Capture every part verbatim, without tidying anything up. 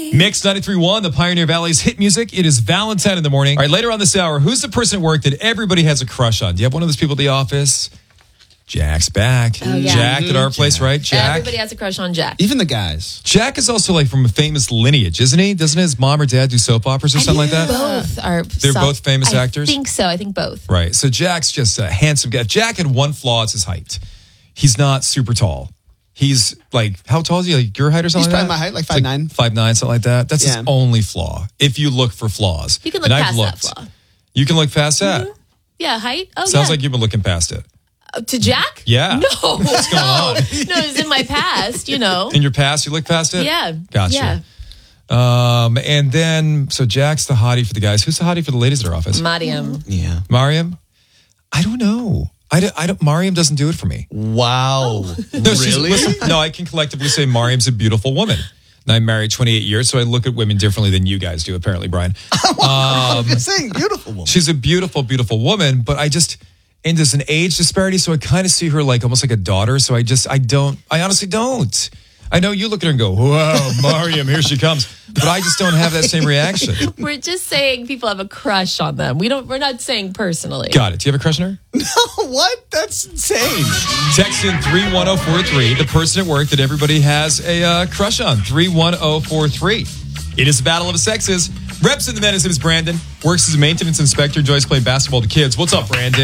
Mix ninety-three point one, the Pioneer Valley's hit music. It is Valentine in the morning. All right, later on this hour, who's the person at work that everybody has a crush on? Do you have one of those people at the office? Jack's back. Oh, yeah. Jack Mm-hmm. at our place, Jack. right? Jack. Everybody has a crush on Jack. Even the guys. Jack is also like from a famous lineage, isn't he? Doesn't his mom or dad do soap operas or something like that? Both are. They're so- both famous I actors? I think so. I think both. Right. So Jack's just a handsome guy. Jack had one flaw, it's his height. He's not super tall. He's like, how tall is he? Like your height or something He's like probably that? my height, like five nine. five nine, something like that. That's Yeah. his only flaw. If you look for flaws. You can look And I've past looked. that flaw. You can look past that. Yeah, height. Oh, Sounds yeah. like you've been looking past it. Uh, to Jack? Yeah. No. What's going on? No, it's in my past, you know. In your past, you look past it? Yeah. Gotcha. Yeah. Um, and then, so Jack's the hottie for the guys. Who's the hottie for the ladies at our office? Mariam. Yeah. Mariam? I don't know. I don't, I don't, Mariam doesn't do it for me. Wow. No, she's- Really? listen, no, I can collectively say Mariam's a beautiful woman. And I'm married twenty-eight years, so I look at women differently than you guys do, apparently, Brian. I'm just saying, beautiful woman. She's a beautiful, beautiful woman, but I just, and there's an age disparity, so I kind of see her like almost like a daughter. So I just, I don't, I honestly don't. I know you look at her and go, wow, Mariam, here she comes. But I just don't have that same reaction. We're just saying people have a crush on them. We don't. We're not saying personally. Got it. Do you have a crush on her? No, what? That's insane. Text in three one zero four three, the person at work that everybody has a uh, crush on. three one zero four three. It is the Battle of the Sexes. Reps in the men. His name is Brandon. Works as a maintenance inspector. Enjoys playing basketball with the kids. What's up, Brandon?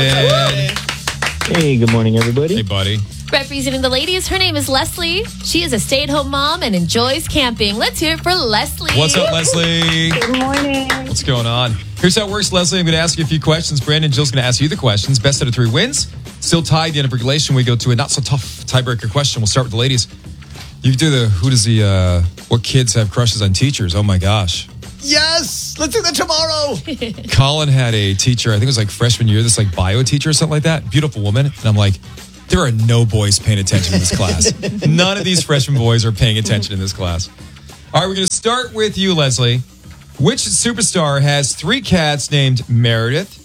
Hey, good morning, everybody. Hey, buddy. Representing the ladies, her name is Leslie. She is a stay-at-home mom and enjoys camping. Let's hear it for Leslie. What's up, Leslie? Good morning. What's going on? Here's how it works, Leslie. I'm going to ask you a few questions. Brandon and Jill's going to ask you the questions. Best out of three wins. Still tied at the end of regulation. We go to a not-so-tough tiebreaker question. We'll start with the ladies. You can do the, who does the, uh, what kids have crushes on teachers? Oh, my gosh. Yes. Let's do that tomorrow. Colin had a teacher, I think it was like freshman year, this like bio teacher or something like that. Beautiful woman. And I'm like, there are no boys paying attention in this class. None of these freshman boys are paying attention in this class. All right, we're going to start with you, Leslie. Which superstar has three cats named Meredith?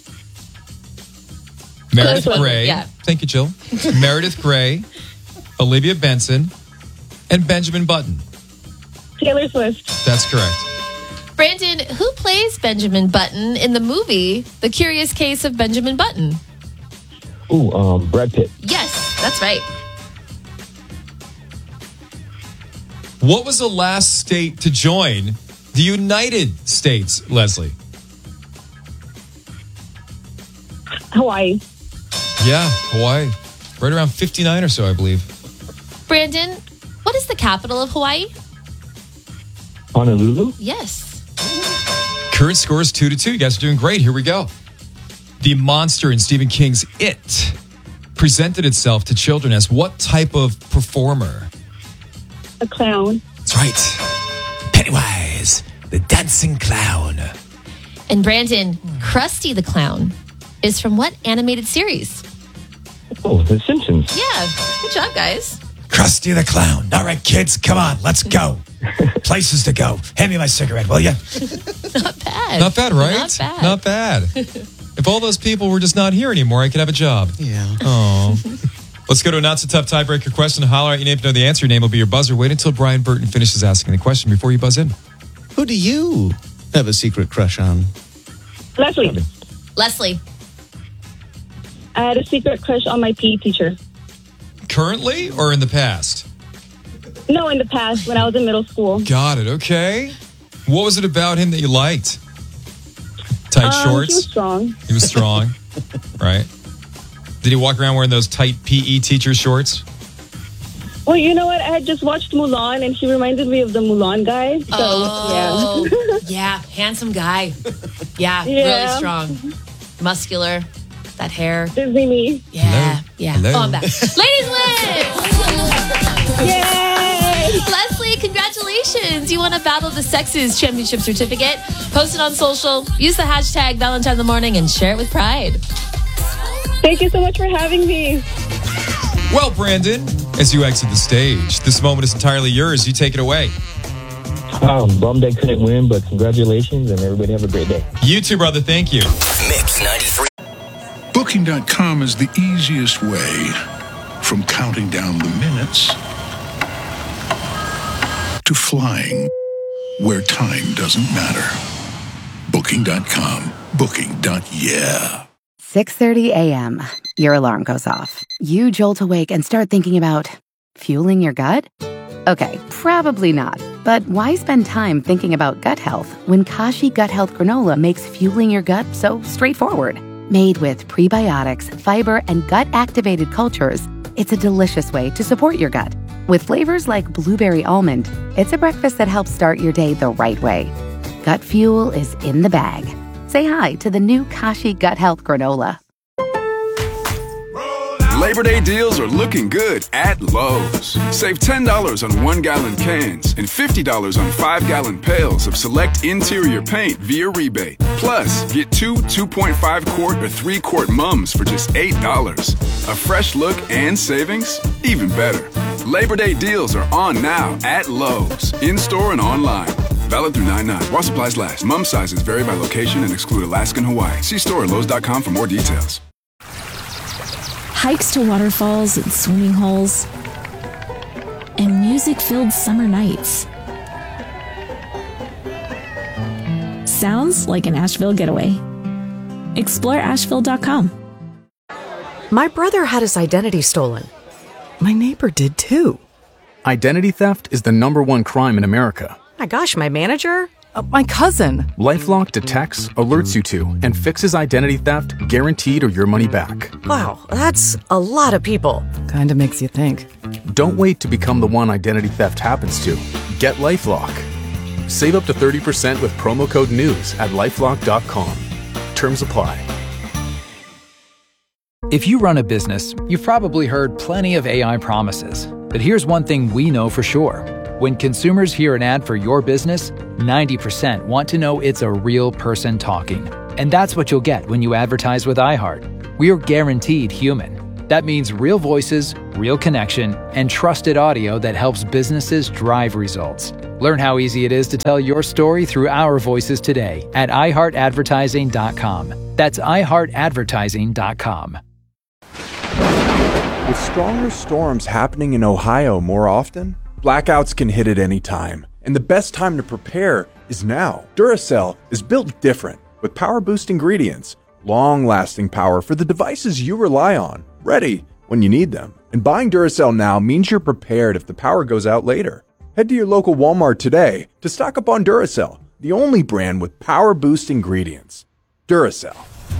Meredith Close one, Grey. yeah. Thank you, Jill. Meredith Grey, Olivia Benson, and Benjamin Button. Taylor Swift. That's correct. Brandon, who plays Benjamin Button in the movie The Curious Case of Benjamin Button? Ooh, um, Brad Pitt. Yes, that's right. What was the last state to join the United States, Leslie? Hawaii. Yeah, Hawaii. Right around fifty-nine or so, I believe. Brandon, what is the capital of Hawaii? Honolulu. Yes. Current score is two to two. You guys are doing great. Here we go. The monster in Stephen King's It presented itself to children as what type of performer? A clown. That's right. Pennywise, the dancing clown. And Brandon, Krusty the Clown is from what animated series? Oh, The Simpsons. Yeah, good job, guys. Krusty the Clown. All right, kids, come on, let's go. Places to go. Hand me my cigarette, will you? Not bad. Not bad, right? Not bad. Not bad. If all those people were just not here anymore, I could have a job. Yeah. Oh. Let's go to a not-so-tough tiebreaker question. Holler out your name to know the answer. Your name will be your buzzer. Wait until Brian Burton finishes asking the question before you buzz in. Who do you have a secret crush on? Leslie. Leslie. I had a secret crush on my P E teacher. Currently or in the past? No, in the past when I was in middle school. Got it. Okay. What was it about him that you liked? Tight Um, shorts? He was strong. He was strong. Right. Did he walk around wearing those tight P E teacher shorts? Well, you know what? I had just watched Mulan, and he reminded me of the Mulan guy. So, Oh, yeah. yeah, handsome guy. Yeah, really Yeah. strong. Muscular. That hair. Disney me. Yeah, Hello? yeah. Hello? Oh, I'm back. Ladies win! Yay! Leslie, congratulations. You won a Battle of the Sexes championship certificate. Post it on social. Use the hashtag Valentine in the Morning and share it with pride. Thank you so much for having me. Well, Brandon, as you exit the stage, this moment is entirely yours. You take it away. Um, bummed I couldn't win, but congratulations, and everybody have a great day. You too, brother. Thank you. Mix ninety-three. Booking dot com is the easiest way from counting down the minutes to flying. where time doesn't matter. Booking dot com. Booking. Yeah. six thirty a.m. Your alarm goes off. You jolt awake and start thinking about fueling your gut? Okay, probably not. But why spend time thinking about gut health when Kashi Gut Health Granola makes fueling your gut so straightforward? Made with prebiotics, fiber, and gut-activated cultures, it's a delicious way to support your gut. With flavors like blueberry almond, it's a breakfast that helps start your day the right way. Gut fuel is in the bag. Say hi to the new Kashi Gut Health Granola. Labor Day deals are looking good at Lowe's. Save ten dollars on one-gallon cans and fifty dollars on five-gallon pails of select interior paint via rebate. Plus, get two two point five quart or three quart mums for just eight dollars. A fresh look and savings? Even better. Labor Day deals are on now at Lowe's, in-store and online. Valid through nine nine. While supplies last. Mum sizes vary by location and exclude Alaska and Hawaii. See store at Lowe's dot com for more details. Hikes to waterfalls and swimming holes, and music-filled summer nights. Sounds like an Asheville getaway. Explore Asheville dot com. My brother had his identity stolen. My neighbor did too. Identity theft is the number one crime in America. My gosh, my manager? Uh, my cousin. LifeLock detects, alerts you to, and fixes identity theft guaranteed or your money back. Wow, that's a lot of people. Kinda makes you think. Don't wait to become the one identity theft happens to. Get LifeLock. Save up to thirty percent with promo code NEWS at lifelock dot com. Terms apply. If you run a business, you've probably heard plenty of A I promises. But here's one thing we know for sure. When consumers hear an ad for your business, ninety percent want to know it's a real person talking. And that's what you'll get when you advertise with iHeart. We're guaranteed human. That means real voices, real connection, and trusted audio that helps businesses drive results. Learn how easy it is to tell your story through our voices today at i heart advertising dot com. That's i heart advertising dot com. With stronger storms happening in Ohio more often, blackouts can hit at any time, and the best time to prepare is now. Duracell is built different, with power boost ingredients, long-lasting power for the devices you rely on, ready when you need them. And buying Duracell now means you're prepared if the power goes out later. Head to your local Walmart today to stock up on Duracell, the only brand with power boost ingredients. Duracell.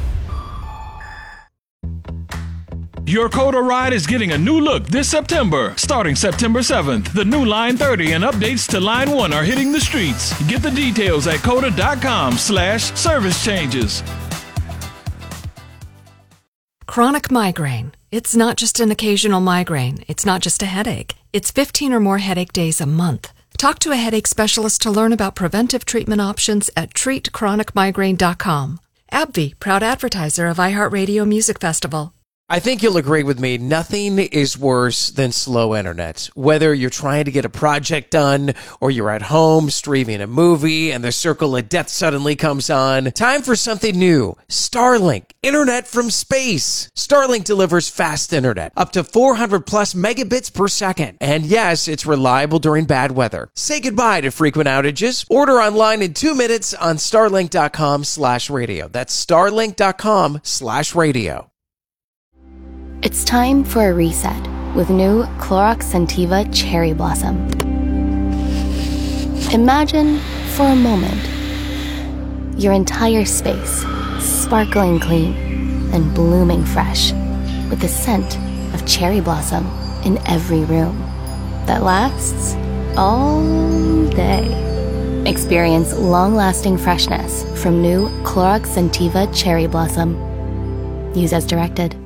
Your Coda ride is getting a new look this September. Starting September seventh, the new Line thirty and updates to Line one are hitting the streets. Get the details at coda dot com slash service changes. Chronic migraine. It's not just an occasional migraine. It's not just a headache. It's fifteen or more headache days a month. Talk to a headache specialist to learn about preventive treatment options at treat chronic migraine dot com. AbbVie, proud advertiser of iHeartRadio Music Festival. I think you'll agree with me, nothing is worse than slow internet. Whether you're trying to get a project done or you're at home streaming a movie and the circle of death suddenly comes on, time for something new. Starlink, internet from space. Starlink delivers fast internet, up to four hundred plus megabits per second. And yes, it's reliable during bad weather. Say goodbye to frequent outages. Order online in two minutes on starlink dot com slash radio. That's starlink dot com slash radio. It's time for a reset with new Clorox Scentiva Cherry Blossom. Imagine, for a moment, your entire space sparkling clean and blooming fresh with the scent of cherry blossom in every room that lasts all day. Experience long-lasting freshness from new Clorox Scentiva Cherry Blossom. Use as directed.